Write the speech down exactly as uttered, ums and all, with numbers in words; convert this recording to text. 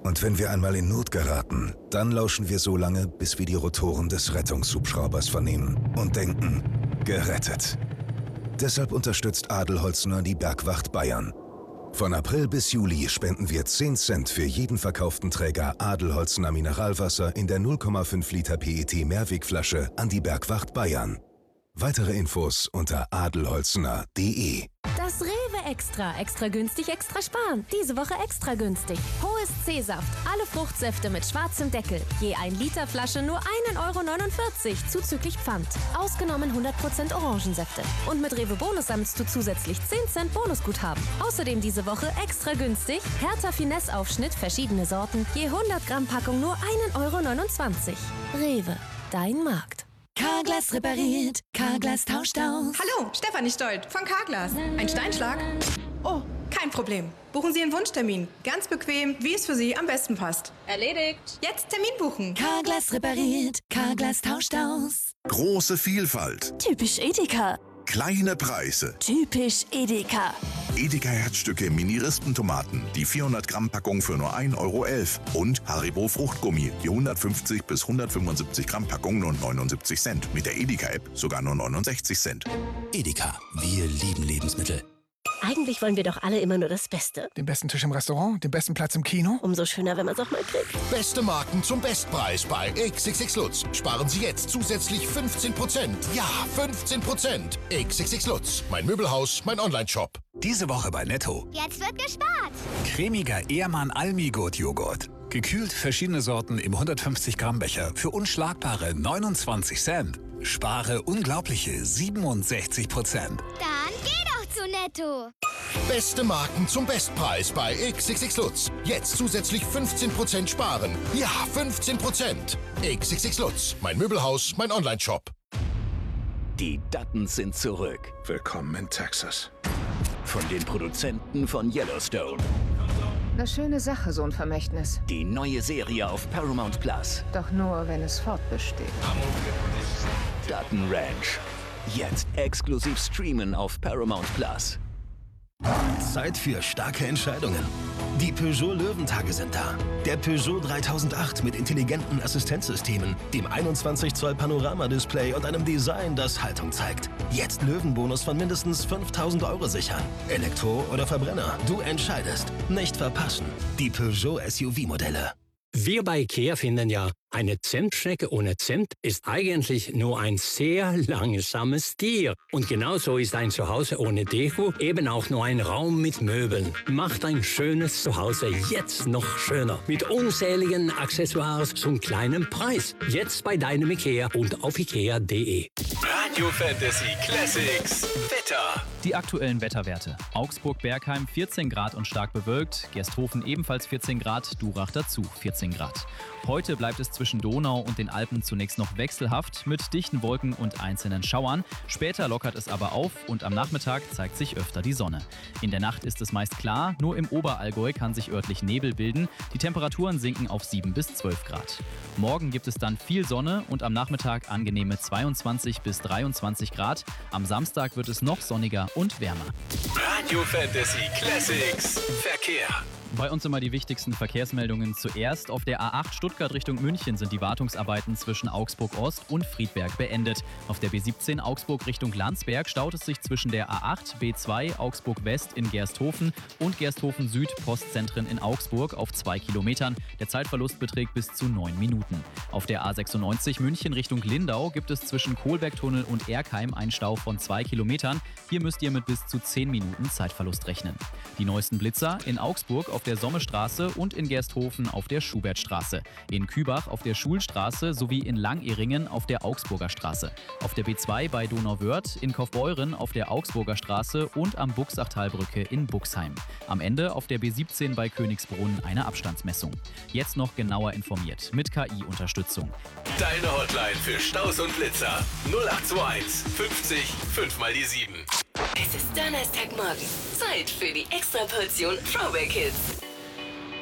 Und wenn wir einmal in Not geraten, dann lauschen wir so lange, bis wir die Rotoren des Rettungshubschraubers vernehmen und denken, gerettet. Deshalb unterstützt Adelholzner die Bergwacht Bayern. Von April bis Juli spenden wir zehn Cent für jeden verkauften Träger Adelholzner Mineralwasser in der null Komma fünf Liter P E T Mehrwegflasche an die Bergwacht Bayern. Weitere Infos unter adelholzner punkt de. Das Rewe Extra. Extra günstig, extra sparen. Diese Woche extra günstig. Hohes C-Saft. Alle Fruchtsäfte mit schwarzem Deckel. Je ein Liter Flasche nur ein Euro neunundvierzig zuzüglich Pfand. Ausgenommen hundert Prozent Orangensäfte. Und mit Rewe Bonus sammelst du zusätzlich zehn Cent Bonusguthaben. Außerdem diese Woche extra günstig. Hertha Finesse Aufschnitt, verschiedene Sorten. Je hundert Gramm Packung nur ein Euro neunundzwanzig. Rewe. Dein Markt. Carglass repariert, Carglass tauscht aus. Hallo, Stefanie Stolt von Carglass. Ein Steinschlag? Oh, kein Problem. Buchen Sie einen Wunschtermin. Ganz bequem, wie es für Sie am besten passt. Erledigt. Jetzt Termin buchen. Carglass repariert, Carglass tauscht aus. Große Vielfalt. Typisch Edeka. Kleine Preise. Typisch Edeka. Edeka Herzstücke Mini-Rispentomaten, die vierhundert Gramm Packung für nur ein Euro elf. Und Haribo Fruchtgummi, die hundertfünfzig bis hundertfünfundsiebzig Gramm Packung nur neunundsiebzig Cent. Mit der Edeka-App sogar nur neunundsechzig Cent. Edeka, wir lieben Lebensmittel. Eigentlich wollen wir doch alle immer nur das Beste. Den besten Tisch im Restaurant, den besten Platz im Kino. Umso schöner, wenn man es auch mal kriegt. Beste Marken zum Bestpreis bei X X X Lutz. Sparen Sie jetzt zusätzlich fünfzehn Prozent. Ja, fünfzehn Prozent. X X X Lutz. Mein Möbelhaus, mein Online-Shop. Diese Woche bei Netto. Jetzt wird gespart. Cremiger Ehrmann Almigurt-Joghurt. Gekühlt verschiedene Sorten im hundertfünfzig Gramm Becher für unschlagbare neunundzwanzig Cent. Spare unglaubliche siebenundsechzig Prozent. Dann geh doch zu Netto. Beste Marken zum Bestpreis bei X X X Lutz. Jetzt zusätzlich fünfzehn Prozent sparen. Ja, fünfzehn Prozent. X X X Lutz. Mein Möbelhaus, mein Online-Shop. Die Duttons sind zurück. Willkommen in Texas. Von den Produzenten von Yellowstone. Eine schöne Sache, so ein Vermächtnis. Die neue Serie auf Paramount Plus. Doch nur, wenn es fortbesteht. Dutton Ranch. Jetzt exklusiv streamen auf Paramount Plus. Zeit für starke Entscheidungen. Die Peugeot Löwentage sind da. Der Peugeot dreitausendacht mit intelligenten Assistenzsystemen, dem einundzwanzig Zoll Panoramadisplay und einem Design, das Haltung zeigt. Jetzt Löwenbonus von mindestens fünftausend Euro sichern. Elektro oder Verbrenner, du entscheidest. Nicht verpassen. Die Peugeot S U V-Modelle. Wir bei IKEA finden ja, eine Zentstrecke ohne Zimt ist eigentlich nur ein sehr langsames Tier. Und genauso ist ein Zuhause ohne Deko eben auch nur ein Raum mit Möbeln. Macht ein schönes Zuhause jetzt noch schöner. Mit unzähligen Accessoires zum kleinen Preis. Jetzt bei deinem IKEA und auf ikea punkt de. Radio Fantasy Classics. Wetter. Die aktuellen Wetterwerte. Augsburg-Bergheim vierzehn Grad und stark bewölkt. Gersthofen ebenfalls vierzehn Grad. Durach dazu vierzehn Grad. Heute bleibt es zwischen Donau und den Alpen zunächst noch wechselhaft mit dichten Wolken und einzelnen Schauern. Später lockert es aber auf und am Nachmittag zeigt sich öfter die Sonne. In der Nacht ist es meist klar, nur im Oberallgäu kann sich örtlich Nebel bilden. Die Temperaturen sinken auf sieben bis zwölf Grad. Morgen gibt es dann viel Sonne und am Nachmittag angenehme zweiundzwanzig bis dreiundzwanzig Grad. Am Samstag wird es noch sonniger und wärmer. Radio Fantasy Classics. Verkehr. Bei uns immer die wichtigsten Verkehrsmeldungen zuerst. Auf der A acht Stuttgart Richtung München sind die Wartungsarbeiten zwischen Augsburg Ost und Friedberg beendet. Auf der B siebzehn Augsburg Richtung Landsberg staut es sich zwischen der A acht, B zwei Augsburg West in Gersthofen und Gersthofen Süd Postzentren in Augsburg auf zwei Kilometern. Der Zeitverlust beträgt bis zu neun Minuten. Auf der A sechsundneunzig München Richtung Lindau gibt es zwischen Kohlbergtunnel und Erkheim einen Stau von zwei Kilometern. Hier müsst ihr mit bis zu zehn Minuten Zeitverlust rechnen. Die neuesten Blitzer in Augsburg auf der Sommestraße und in Gersthofen auf der Schubertstraße. In Kübach auf der Schulstraße sowie in Langehringen auf der Augsburger Straße. Auf der B zwei bei Donauwörth, in Kaufbeuren auf der Augsburger Straße und am Buchsachtalbrücke in Buxheim. Am Ende auf der B siebzehn bei Königsbrunn eine Abstandsmessung. Jetzt noch genauer informiert mit K I-Unterstützung. Deine Hotline für Staus und Blitzer null acht zwei eins fünfzig fünf mal die sieben. Es ist Donnerstagmorgen. Zeit für die Extraportion Throwback Hits.